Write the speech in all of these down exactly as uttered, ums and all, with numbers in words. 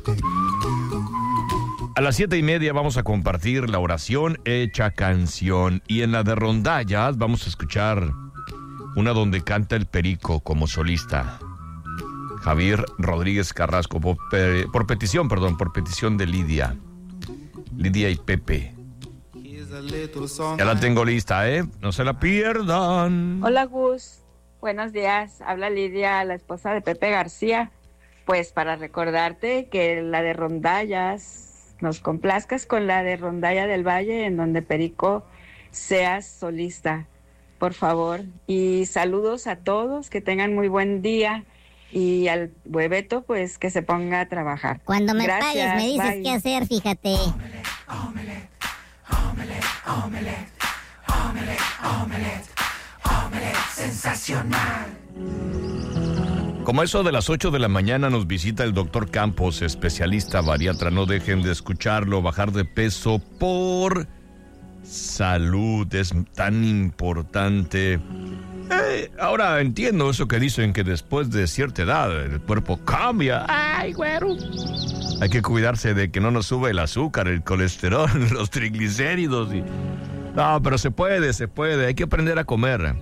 A las siete y media vamos a compartir la oración hecha canción. Y en la de rondallas vamos a escuchar una donde canta el Perico como solista. Javier Rodríguez Carrasco, por, por petición, perdón, por petición de Lidia. Lidia y Pepe. Ya la tengo lista, ¿eh? No se la pierdan. Hola, Gus. Buenos días. Habla Lidia, la esposa de Pepe García. Pues para recordarte que la de rondallas, nos complazcas con la de Rondalla del Valle, en donde Perico seas solista, por favor. Y saludos a todos, que tengan muy buen día. Y al Hueveto, pues que se ponga a trabajar. Cuando me Gracias, pagues me dices bye. qué hacer, fíjate. Omelette, omelette, omelette, omelette, omelette, omelette, omelette, sensacional. Como eso de las ocho de la mañana nos visita el doctor Campos, especialista bariatra. No dejen de escucharlo. Bajar de peso por salud es tan importante. Eh, ahora entiendo eso que dicen, que después de cierta edad el cuerpo cambia. ¡Ay, güero! Hay que cuidarse de que no nos sube el azúcar, el colesterol, los triglicéridos. Y... No, pero se puede, se puede. Hay que aprender a comer.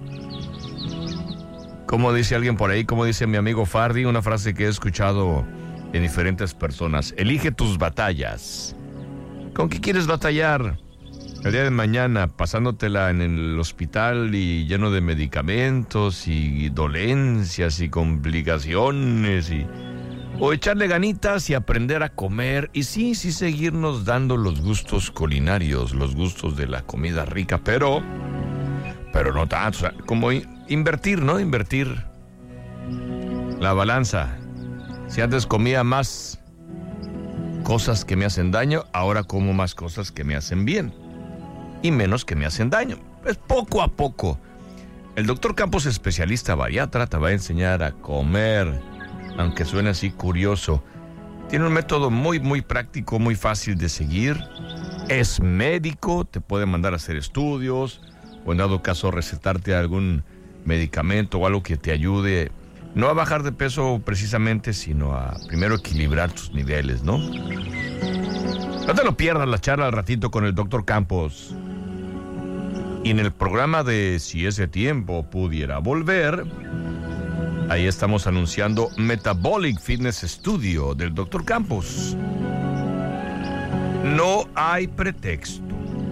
Como dice alguien por ahí, como dice mi amigo Fardi, una frase que he escuchado en diferentes personas. Elige tus batallas. ¿Con qué quieres batallar? El día de mañana, pasándotela en el hospital y lleno de medicamentos y dolencias y complicaciones, y o echarle ganitas y aprender a comer, y sí, sí seguirnos dando los gustos culinarios, los gustos de la comida rica, pero, pero no tanto, o sea, como invertir, ¿no? Invertir la balanza. Si antes comía más cosas que me hacen daño, ahora como más cosas que me hacen bien. Y menos que me hacen daño. Pues poco a poco. El doctor Campos, especialista bariatra, te va a enseñar a comer, aunque suene así curioso. Tiene un método muy, muy práctico, muy fácil de seguir. Es médico, te puede mandar a hacer estudios, o en dado caso recetarte algún medicamento o algo que te ayude, no a bajar de peso precisamente, sino a primero equilibrar tus niveles, ¿no? No te lo pierdas, la charla al ratito con el doctor Campos. Y en el programa de Si ese tiempo pudiera volver, ahí estamos anunciando Metabolic Fitness Studio del doctor Campos. No hay pretexto.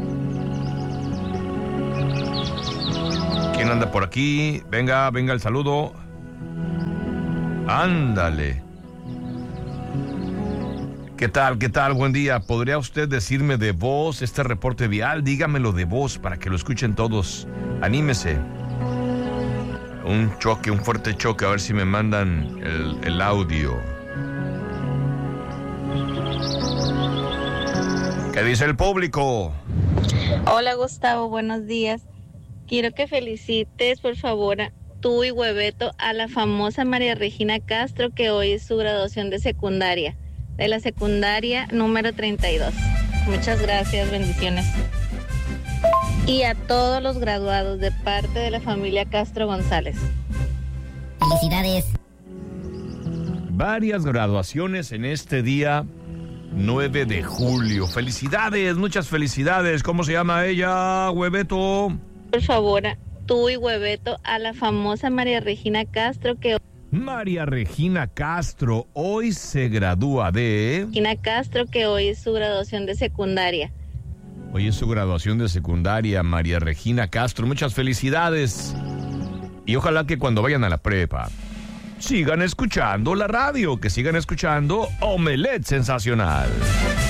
¿Quién anda por aquí? Venga, venga el saludo. Ándale. ¿Qué tal? ¿Qué tal? Buen día. ¿Podría usted decirme de voz este reporte vial? Dígamelo de voz para que lo escuchen todos. Anímese. Un choque, un fuerte choque. A ver si me mandan el, el audio. ¿Qué dice el público? Hola, Gustavo. Buenos días. Quiero que felicites, por favor, a tú y Hueveto a la famosa María Regina Castro, que hoy es su graduación de secundaria. De la secundaria número treinta y dos. Muchas gracias, bendiciones. Y a todos los graduados de parte de la familia Castro González. Felicidades. Varias graduaciones en este día nueve de julio. Felicidades, muchas felicidades. ¿Cómo se llama ella, Hueveto? Por favor, tú y Hueveto a la famosa María Regina Castro, que María Regina Castro hoy se gradúa de... Regina Castro, que hoy es su graduación de secundaria. Hoy es su graduación de secundaria, María Regina Castro. Muchas felicidades. Y ojalá que cuando vayan a la prepa sigan escuchando la radio, que sigan escuchando Omelette Sensacional.